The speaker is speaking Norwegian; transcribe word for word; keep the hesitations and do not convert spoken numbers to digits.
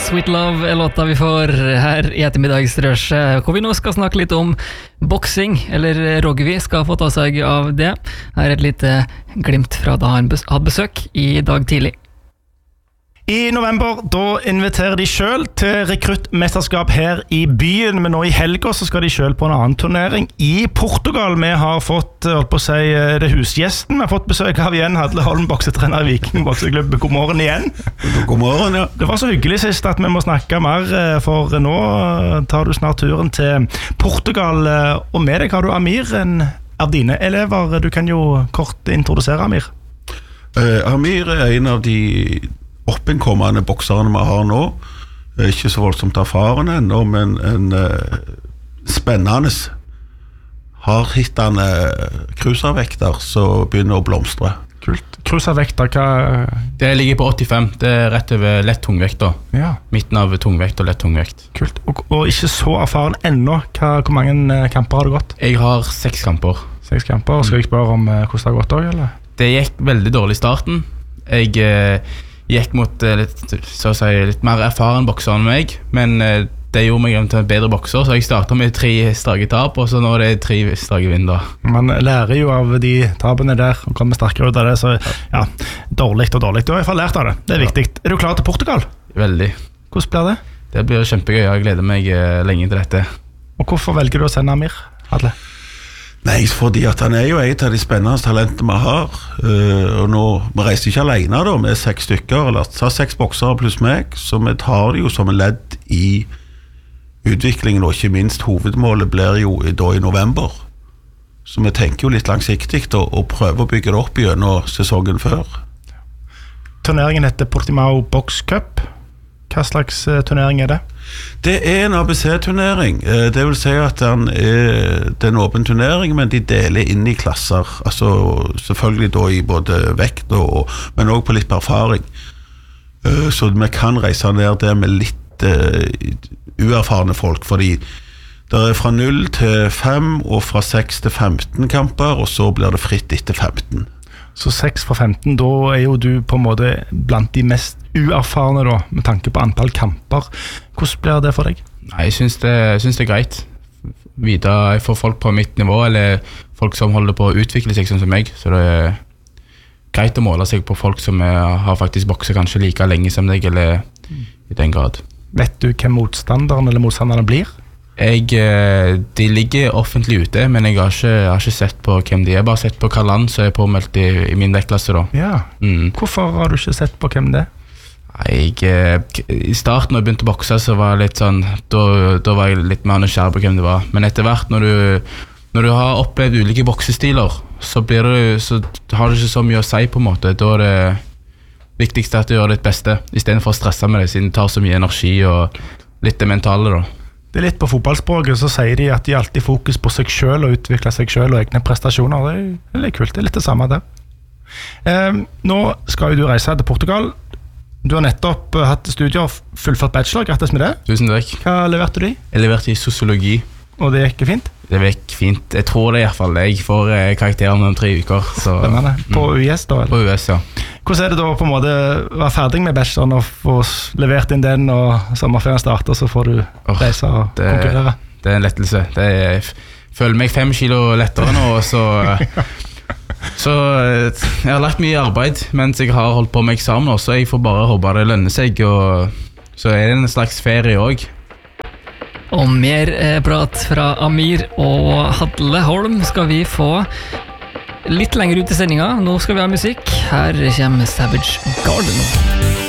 Sweet Love er låta vi får her i ettermiddagsrøsje, hvor vi nå skal snakke litt om boksing, eller Rogvi skal få ta seg av det. Her er et lite glimt fra da han hadde besøk i dag tidlig. I november, da inviterer de selv til rekruttmesterskap her i byen, men nå i helgen så skal de selv på en annen turnering i Portugal. Vi har fått, holdt på å si, det husgjesten. Vi har fått besøk av igjen Hadle Holm, boksetrener i Viking Bokseklubb. God morgen igjen. God morgen, ja. Det var så hyggelig sist at vi må snakke mer, for nå tar du snart turen til Portugal. Og med deg har du Amir, en av dine elever. Du kan jo kort introdusere Amir. Uh, Amir er en av de oppinnkommende bokserne vi har nå. Ikke så voldsomt erfaren ennå, men en uh, spennende hardhittende cruiservekter som begynner å blomstre. Kult. Cruiservekter, hva? Det ligger på åttifem, det er rett over lett tungvekt da. Ja. Midten av tungvekt og lett tungvekt. Kult, og, og ikke så erfaren ennå. Hva, hvor mange kamper har du gått? Jeg har seks kamper. Seks kamper, skal jeg spørre om hvordan det har gått også, eller? Det gikk veldig dårlig i starten. Jeg eh, gikk mot eh, litt, så å si, litt mer erfaren bokser enn meg, men eh, det gjorde meg til en bedre bokser, så jeg startet med tre strake tap, og så nå er det tre strake vinn da. Man lærer jo av de tapene der, og kommer sterkere ut av det, så ja, dårlig og dårlig. Du har i hvert fall lært av det, det er viktig. Er du klar til Portugal? Veldig. Hvordan blir det? Det blir kjempegøy, jeg gleder meg eh, lenge til dette. Og hvorfor velger du å sende Amir, Hadle? Nei, fordi at han er jo et av de spennende talentene vi har, uh, og nå, vi reiser ikke alene da, med seks stykker, eller så har seks boksere pluss meg, så vi tar det jo som en ledd i utviklingen, og ikke minst hovedmålet blir jo da i november. Så vi tenker jo litt langsiktig da, og prøver å bygge det opp gjennom sesongen før. Turneringen heter Portimao Box Cup. Hva slags uh, turnering er det? Det er en A B C-turnering. Det vil si at den er, det er en åpen turnering, men de deler inn i klasser. Altså selvfølgelig da i både vekt, og, men også på litt erfaring. Så vi kan reise ned der med litt uh, uerfarne folk, fordi det er fra null til fem, og fra seks til femten kamper, og så blir det fritt etter femten. Så seks fra femten, da er jo du på en måte blant de mest uerfarne da, med tanke på antall kamper. Hvordan blir det for deg? Nei, jeg synes det, jeg synes det er greit. Videre, jeg får folk på mitt nivå, eller folk som holder på å utvikle seg som meg, så det er greit å måle seg på folk som er, har faktisk bokset kanskje like lenge som deg, eller i den grad. Vet du hvem motstanderen eller motstanderne blir? Jeg, de ligger offentlig ute, men jeg har ikke, jeg har ikke sett på hvem de er. Jeg har bare sett på hva land som er påmeldt i, i min vektklasse da. Ja, mm. Hvorfor har du ikke sett på hvem det er? Jeg, I starten når jeg begynte å bokse, så var jeg litt sånn, da, da var jeg litt mer nysgjerrig på hvem det var. Men etter hvert, når du, når du har opplevd ulike boksestiler, så, blir du, så har du ikke så mye å si på en måte. Da er det viktigste at du gjør ditt beste, i stedet for å stresse med det, siden det tar så mye energi og litt det mentale da. Det er litt på fotballspråket, så sier de at de alltid fokus på seg selv og utvikler seg selv og egne prestasjoner. Det er, det er litt kult, det er litt det samme der. Eh, nå skal jo du reise til Portugal. Du har nettopp hatt studier, fullført bachelor, grattis med det. Tusen takk. Hva leverte du i? Jeg leverte i sosiologi. Og det gikk fint? Det gikk fint, jeg tror det i hvert fall. Jeg får eh, karakterer om tre uker. Så, spennende. På U S da? Eller? På U S, ja. Hvordan er det da på en måte å være ferdig med bacheloren og få levert inn den, og sommerferien starter, så får du oh, reise og det, konkurrere? Det er en lettelse. Det er, jeg føler meg fem kilo lettere nå, og så, så jeg har lagt mye arbeid mens jeg har holdt på med eksamen også. Jeg får bare håpe det lønner seg, og så er det en slags ferie også. Og mer eh, prat fra Amir og Hadle Holm skal vi få litt lenger ut i sendinga. Nå skal vi ha musikk. Her kommer Savage Garden.